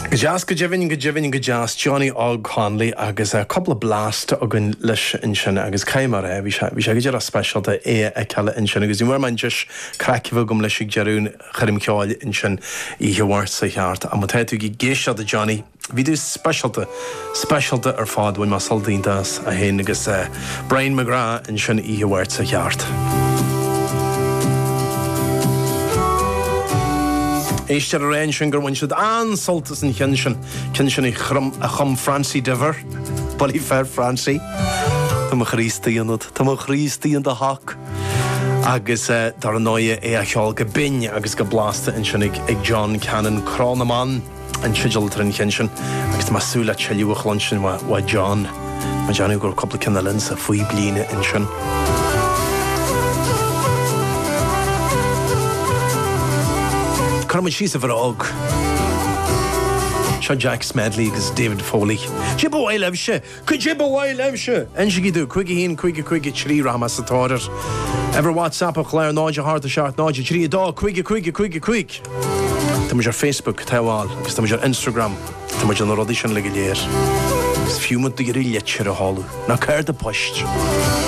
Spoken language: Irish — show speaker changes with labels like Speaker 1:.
Speaker 1: Jazz go jazz Johnny Og Conley agus a couple of blast agan leis in sin agus caiimar bhí sé go dear specialta a cella in sin agus mar man just cracíh gom leis dearún chuim ceáil in sin í bhhar sa cheart a má tú í géisiad a Johnny hí dú specialta ar fád bhain má saldaíntas a héin agus Brian McGrath in sin í bhhar sa cheart. Éiste a réin sin gur bhain siad ansoltas an cin sin a chum Francie Diver, Bolí Fair Francie. Tá mo chrístaíonad, tá mo chrístaíon de hac. Agus dar an nóia a cheáil go bin agus go blasta in sin ag John Cannon Cronaman an sigiltar an cin sin, agus má súla teiliúach lan sin wa John. Ma Johnny gur coppla cinna linsa faoi bliana in sin. Carmen she's a vrog. Sean Jack Smedley agus David Foley. Jibbo I love she. Could Jibbo I love she. And she do quiggy in quiggy tree ramas at order. Ever WhatsApp of Claire Nodja Heart the Shark Nodja tree dog quiggy. Tam your Facebook tawal. Tam your Instagram. Tam your audition legalier. Few months to get a lecture hall. Na care the post.